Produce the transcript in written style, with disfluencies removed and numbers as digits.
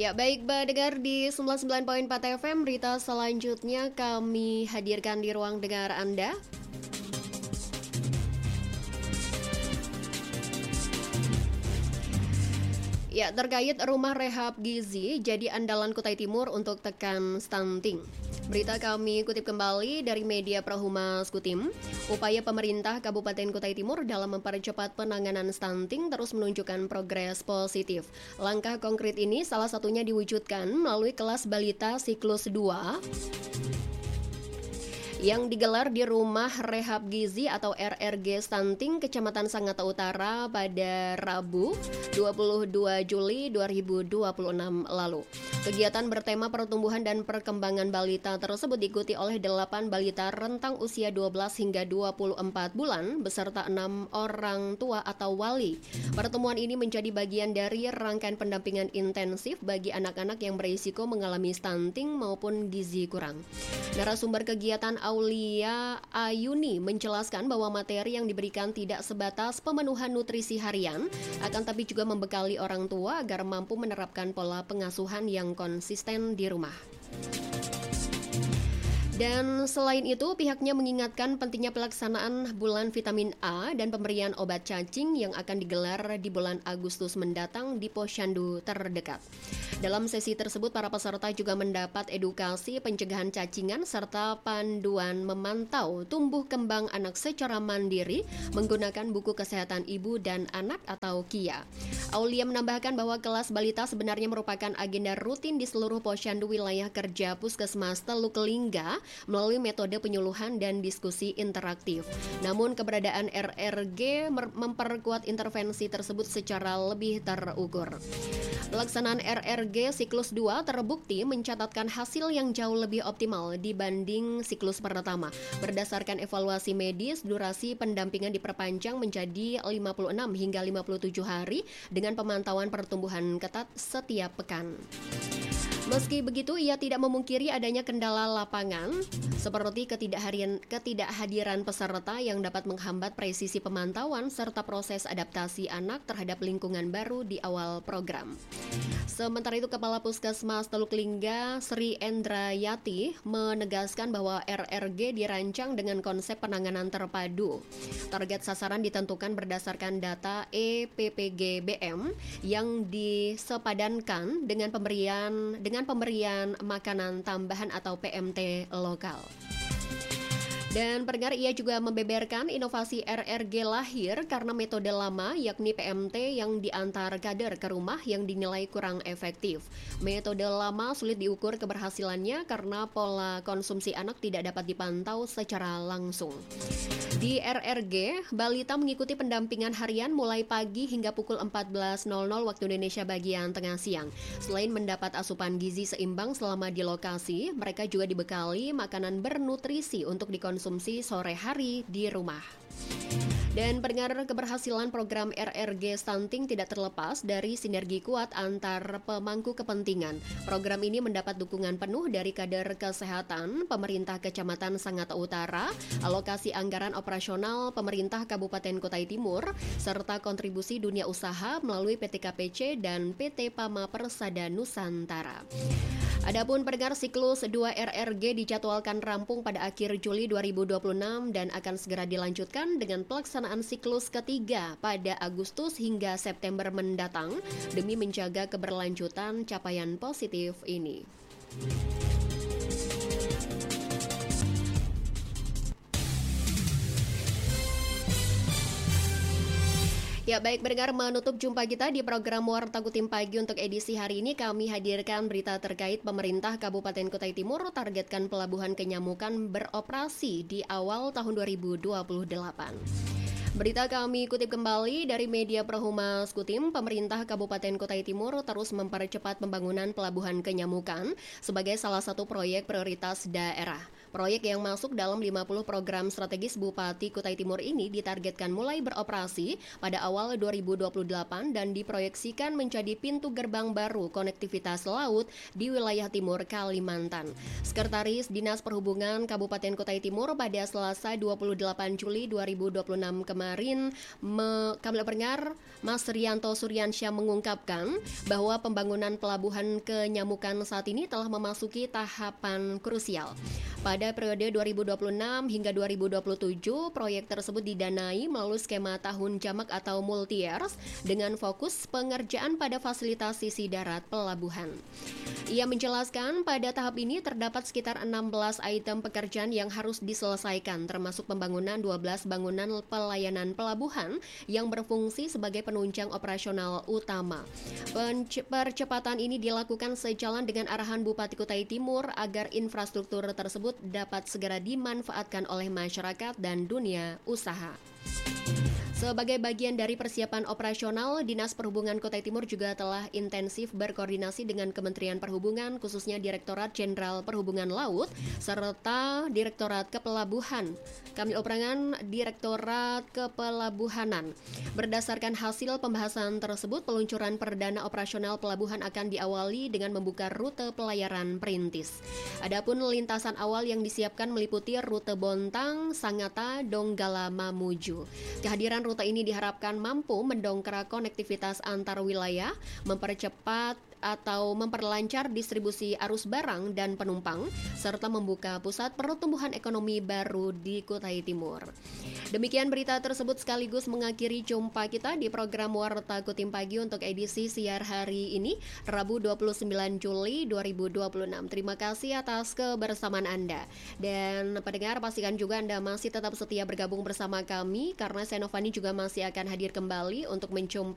Ya, baik pendengar di 99.4 FM, berita selanjutnya kami hadirkan di ruang dengar Anda. Ya, terkait rumah rehab gizi jadi andalan Kutai Timur untuk tekan stunting. Berita kami kutip kembali dari media Prahumas Kutim. Upaya pemerintah Kabupaten Kutai Timur dalam mempercepat penanganan stunting terus menunjukkan progres positif. Langkah konkret ini salah satunya diwujudkan melalui kelas balita siklus 2 yang digelar di Rumah Rehab Gizi atau RRG Stunting Kecamatan Sangatta Utara pada Rabu 22 Juli 2026 lalu. Kegiatan bertema pertumbuhan dan perkembangan balita tersebut diikuti oleh 8 balita rentang usia 12 hingga 24 bulan beserta 6 orang tua atau wali. Pertemuan ini menjadi bagian dari rangkaian pendampingan intensif bagi anak-anak yang berisiko mengalami stunting maupun gizi kurang. Narasumber kegiatan Aulia Ayuni menjelaskan bahwa materi yang diberikan tidak sebatas pemenuhan nutrisi harian, akan tapi juga membekali orang tua agar mampu menerapkan pola pengasuhan yang konsisten di rumah. Dan selain itu, pihaknya mengingatkan pentingnya pelaksanaan bulan vitamin A dan pemberian obat cacing yang akan digelar di bulan Agustus mendatang di posyandu terdekat. Dalam sesi tersebut, para peserta juga mendapat edukasi pencegahan cacingan serta panduan memantau tumbuh kembang anak secara mandiri menggunakan buku kesehatan ibu dan anak atau KIA. Aulia menambahkan bahwa kelas balita sebenarnya merupakan agenda rutin di seluruh posyandu wilayah kerja Puskesmas Teluk Lingga melalui metode penyuluhan dan diskusi interaktif. Namun keberadaan RRG memperkuat intervensi tersebut secara lebih terukur. Pelaksanaan RRG siklus 2 terbukti mencatatkan hasil yang jauh lebih optimal dibanding siklus pertama. Berdasarkan evaluasi medis, durasi pendampingan diperpanjang menjadi 56 hingga 57 hari dengan pemantauan pertumbuhan ketat setiap pekan. Meski begitu, ia tidak memungkiri adanya kendala lapangan seperti ketidakhadiran peserta yang dapat menghambat presisi pemantauan serta proses adaptasi anak terhadap lingkungan baru di awal program. Sementara itu, Kepala Puskesmas Teluk Lingga Sri Endrayati menegaskan bahwa RRG dirancang dengan konsep penanganan terpadu. Target sasaran ditentukan berdasarkan data EPPGBM yang disepadankan dengan pemberian makanan tambahan atau PMT lokal. Dan pendengar, ia juga membeberkan inovasi RRG lahir karena metode lama yakni PMT yang diantar kader ke rumah yang dinilai kurang efektif. Metode lama sulit diukur keberhasilannya karena pola konsumsi anak tidak dapat dipantau secara langsung. Di RRG, balita mengikuti pendampingan harian mulai pagi hingga pukul 14.00 waktu Indonesia bagian tengah siang. Selain mendapat asupan gizi seimbang selama di lokasi, mereka juga dibekali makanan bernutrisi untuk dikonsumsi sore hari di rumah. Dan pendengar, keberhasilan program RRG Stunting tidak terlepas dari sinergi kuat antar pemangku kepentingan. Program ini mendapat dukungan penuh dari kader kesehatan, pemerintah Kecamatan Sangatta Utara, alokasi anggaran operasional pemerintah Kabupaten Kutai Timur, serta kontribusi dunia usaha melalui PT KPC dan PT Pama Persada Nusantara. Adapun pendengar, siklus 2 RRG dijadwalkan rampung pada akhir Juli 2026 dan akan segera dilanjutkan dengan pelaksanaan siklus ketiga pada Agustus hingga September mendatang demi menjaga keberlanjutan capaian positif ini. Ya, baik pendengar, menutup jumpa kita di program Warta Kutim Pagi untuk edisi hari ini, kami hadirkan berita terkait pemerintah Kabupaten Kutai Timur targetkan pelabuhan kenyamukan beroperasi di awal tahun 2028. Berita kami kutip kembali dari media Prahumas Kutim, pemerintah Kabupaten Kutai Timur terus mempercepat pembangunan pelabuhan kenyamukan sebagai salah satu proyek prioritas daerah. Proyek yang masuk dalam 50 program strategis Bupati Kutai Timur ini ditargetkan mulai beroperasi pada awal 2028 dan diproyeksikan menjadi pintu gerbang baru konektivitas laut di wilayah timur Kalimantan. Sekretaris Dinas Perhubungan Kabupaten Kutai Timur pada Selasa 28 Juli 2026 kemarin, kami pendengar, Mas Rianto Suryansyah mengungkapkan bahwa pembangunan pelabuhan Kenyamukan saat ini telah memasuki tahapan krusial. Pada periode 2026 hingga 2027, proyek tersebut didanai melalui skema tahun jamak atau multi-years dengan fokus pengerjaan pada fasilitas sisi darat pelabuhan. Ia menjelaskan pada tahap ini terdapat sekitar 16 item pekerjaan yang harus diselesaikan, termasuk pembangunan 12 bangunan pelayanan pelabuhan yang berfungsi sebagai penunjang operasional utama. Percepatan ini dilakukan sejalan dengan arahan Bupati Kutai Timur agar infrastruktur tersebut dapat segera dimanfaatkan oleh masyarakat dan dunia usaha. Sebagai bagian dari persiapan operasional, Dinas Perhubungan Kutai Timur juga telah intensif berkoordinasi dengan Kementerian Perhubungan, khususnya Direktorat Jenderal Perhubungan Laut, serta Direktorat Kepelabuhan. Kami operangan Direktorat Kepelabuhanan. Berdasarkan hasil pembahasan tersebut, peluncuran perdana operasional pelabuhan akan diawali dengan membuka rute pelayaran perintis. Adapun lintasan awal yang disiapkan meliputi rute Bontang, Sangatta, Donggala, Mamuju. Kehadiran rute ini diharapkan mampu mendongkrak konektivitas antar wilayah, mempercepat atau memperlancar distribusi arus barang dan penumpang, serta membuka pusat pertumbuhan ekonomi baru di Kutai Timur. Demikian berita tersebut sekaligus mengakhiri jumpa kita di program Warta Kutim Pagi untuk edisi siar hari ini, Rabu 29 Juli 2026. Terima kasih atas kebersamaan Anda. Dan pendengar, pastikan juga Anda masih tetap setia bergabung bersama kami, karena Senovani juga masih akan hadir kembali untuk menjumpai